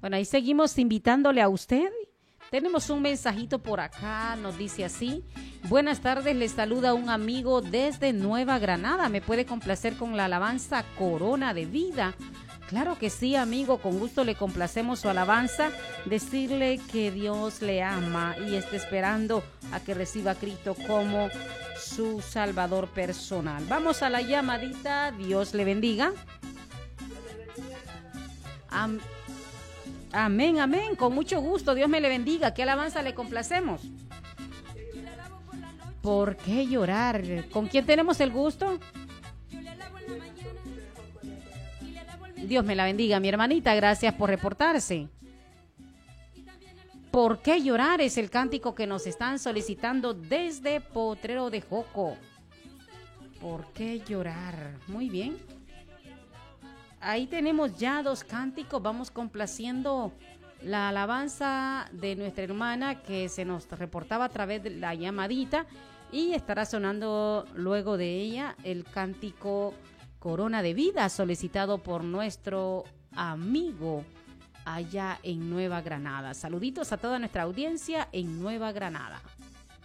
Bueno, ahí seguimos invitándole a usted. Tenemos un mensajito por acá, nos dice así: buenas tardes, les saluda un amigo desde Nueva Granada. ¿Me puede complacer con la alabanza Corona de Vida? Claro que sí, amigo, con gusto le complacemos su alabanza. Decirle que Dios le ama y está esperando a que reciba a Cristo como su Salvador personal. Vamos a la llamadita. Dios le bendiga. Amén, amén, con mucho gusto. Dios me le bendiga. ¿Qué alabanza le complacemos? ¿Por qué llorar? ¿Con quién tenemos el gusto? Dios me la bendiga, mi hermanita. Gracias por reportarse. ¿Por qué llorar? Es el cántico que nos están solicitando desde Potrero de Joco. ¿Por qué llorar? Muy bien. Ahí tenemos ya 2 cánticos. Vamos complaciendo la alabanza de nuestra hermana que se nos reportaba a través de la llamadita, y estará sonando luego de ella el cántico Corona de Vida, solicitado por nuestro amigo allá en Nueva Granada. Saluditos a toda nuestra audiencia en Nueva Granada.